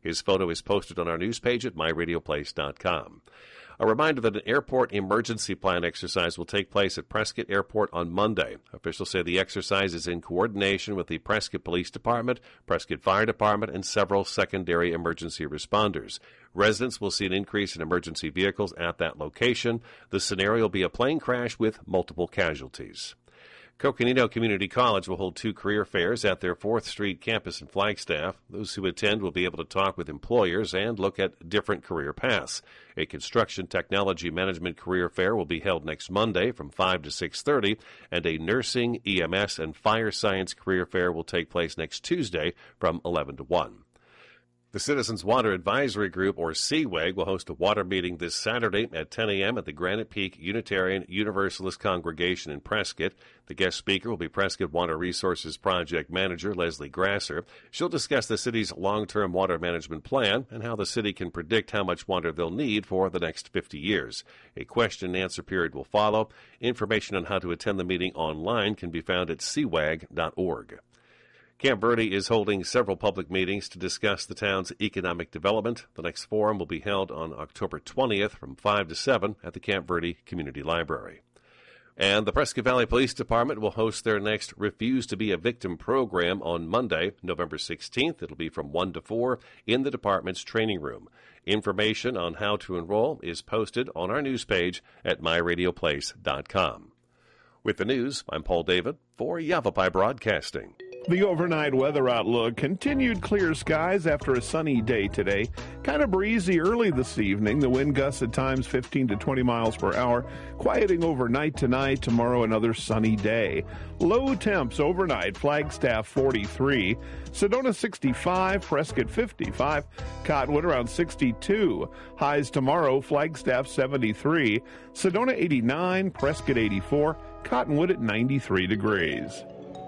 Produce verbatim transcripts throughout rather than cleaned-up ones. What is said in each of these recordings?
His photo is posted on our news page at my radio place dot com. A reminder that an airport emergency plan exercise will take place at Prescott Airport on Monday. Officials say the exercise is in coordination with the Prescott Police Department, Prescott Fire Department, and several secondary emergency responders. Residents will see an increase in emergency vehicles at that location. The scenario will be a plane crash with multiple casualties. Coconino Community College will hold two career fairs at their fourth Street campus in Flagstaff. Those who attend will be able to talk with employers and look at different career paths. A construction technology management career fair will be held next Monday from five to six thirty, and a nursing, E M S, and fire science career fair will take place next Tuesday from eleven to one. The Citizens Water Advisory Group, or C W A G, will host a water meeting this Saturday at ten a.m. at the Granite Peak Unitarian Universalist Congregation in Prescott. The guest speaker will be Prescott Water Resources Project Manager Leslie Grasser. She'll discuss the city's long-term water management plan and how the city can predict how much water they'll need for the next fifty years. A question-and-answer period will follow. Information on how to attend the meeting online can be found at c w a g dot org. Camp Verde is holding several public meetings to discuss the town's economic development. The next forum will be held on October twentieth from five to seven at the Camp Verde Community Library. And the Prescott Valley Police Department will host their next Refuse to be a Victim program on Monday, November sixteenth. It'll be from one to four in the department's training room. Information on how to enroll is posted on our news page at my radio place dot com. With the news, I'm Paul David for Yavapai Broadcasting. The overnight weather outlook: continued clear skies after a sunny day today. Kind of breezy early this evening. The wind gusts at times fifteen to twenty miles per hour. Quieting overnight tonight. Tomorrow another sunny day. Low temps overnight. Flagstaff forty-three. Sedona sixty-five. Prescott fifty-five. Cottonwood around sixty-two. Highs tomorrow. Flagstaff seventy-three. Sedona eighty-nine. Prescott eighty-four. Cottonwood at ninety-three degrees.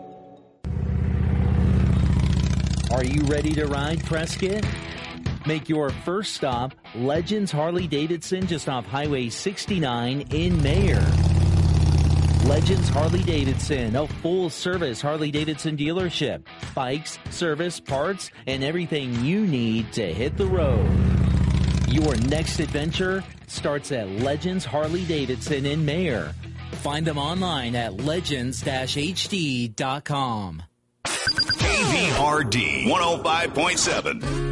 Are you ready to ride, Prescott? Make your first stop Legends Harley-Davidson just off Highway sixty-nine in Mayer. Legends Harley-Davidson, a full-service Harley-Davidson dealership. Bikes, service, parts, and everything you need to hit the road. Your next adventure starts at Legends Harley-Davidson in Mayer. Find them online at legends dash h d dot com. K V R D one oh five point seven.